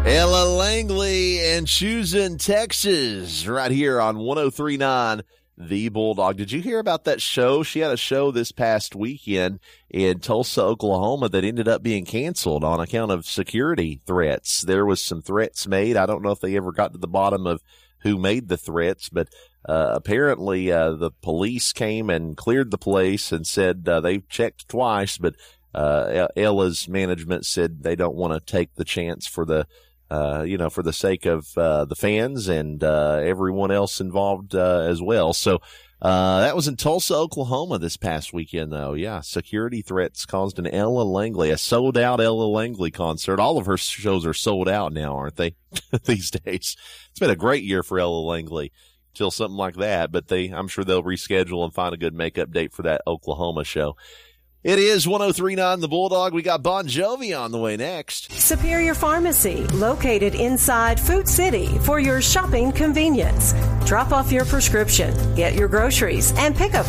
Ella Langley and Choosing Texas right here on 103.9 The Bulldog. Did you hear about that show? She had a show this past weekend in Tulsa, Oklahoma that ended up being canceled on account of security threats. There was some threats made. I don't know if they ever got to the bottom of who made the threats, but apparently the police came and cleared the place and said they checked twice, but Ella's management said they don't want to take the chance for the for the sake of the fans and everyone else involved as well. So that was in Tulsa, Oklahoma this past weekend, though. Yeah, security threats caused an Ella Langley, a sold-out Ella Langley concert. All of her shows are sold out now, aren't they, these days? It's been a great year for Ella Langley till something like that, but I'm sure they'll reschedule and find a good makeup date for that Oklahoma show. It is 103.9 The Bulldog. We got Bon Jovi on the way next. Superior Pharmacy, located inside Food City for your shopping convenience. Drop off your prescription, get your groceries, and pick up